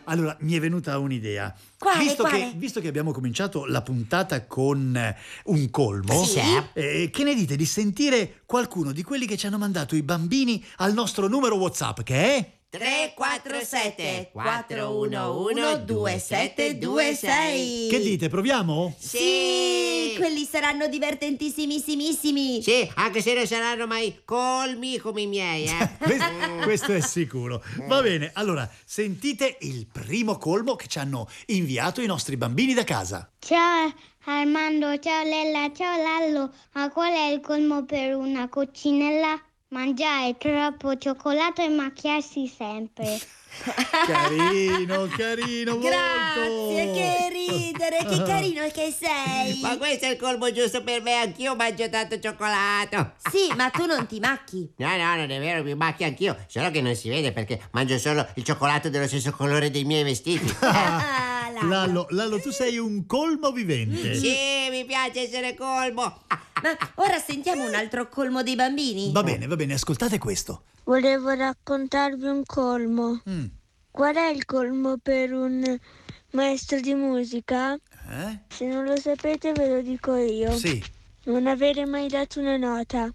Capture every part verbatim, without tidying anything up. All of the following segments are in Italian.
Allora, mi è venuta un'idea. Quale, visto, quale? Che, visto che abbiamo cominciato la puntata con eh, un colmo, Sì. eh, che ne dite di sentire qualcuno di quelli che ci hanno mandato i bambini al nostro numero WhatsApp, che è... tre quattro sette quattro uno uno due sette due sei. Che dite, proviamo? Sì, quelli saranno divertentissimissimi. Sì, anche se non saranno mai colmi come i miei, eh. questo, questo è sicuro. Va bene, allora, sentite il primo colmo che ci hanno inviato i nostri bambini da casa. Ciao Armando, ciao Lella, ciao Lallo. Ma qual è il colmo per una coccinella? Mangiare troppo cioccolato e macchiarsi sempre. Carino, carino, molto. Grazie, che ridere, che carino che sei. Ma questo è il colmo giusto per me, anch'io mangio tanto cioccolato. Sì, ma tu non ti macchi. No, no, non è vero, mi macchio anch'io, solo che non si vede perché mangio solo il cioccolato dello stesso colore dei miei vestiti. Ah, Lallo. Lallo, Lallo, tu sei un colmo vivente. Sì, mi piace essere colmo. Ma ora sentiamo un altro colmo dei bambini. Va bene, va bene, ascoltate questo. Volevo raccontarvi un colmo. Mm. Qual è il colmo per un maestro di musica? Eh? Se non lo sapete ve lo dico io. Sì. Non avere mai dato una nota.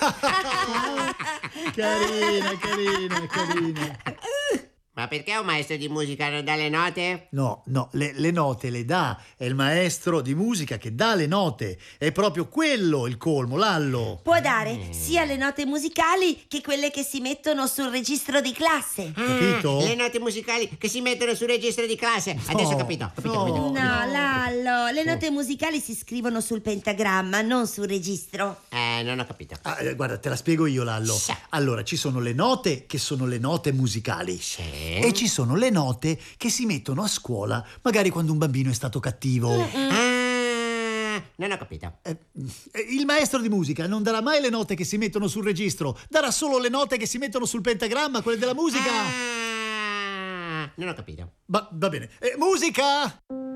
Carina, carina, carina. Ma perché un maestro di musica non dà le note? No, no, le, le note le dà. È il maestro di musica che dà le note. È proprio quello il colmo, Lallo. Può dare sia le note musicali che quelle che si mettono sul registro di classe. Capito? Ah, le note musicali che si mettono sul registro di classe. Adesso ho capito, ho capito, ho no. capito. No, Lallo, le note musicali si scrivono sul pentagramma, non sul registro. Eh, non ho capito. Ah, eh, guarda, te la spiego io, Lallo. Sì. Allora, ci sono le note che sono le note musicali. Sì. E ci sono le note che si mettono a scuola, magari quando un bambino è stato cattivo. Ah, non ho capito. Eh, eh, il maestro di musica non darà mai le note che si mettono sul registro, darà solo le note che si mettono sul pentagramma, quelle della musica. Ah, non ho capito. Va, va bene. Eh, musica!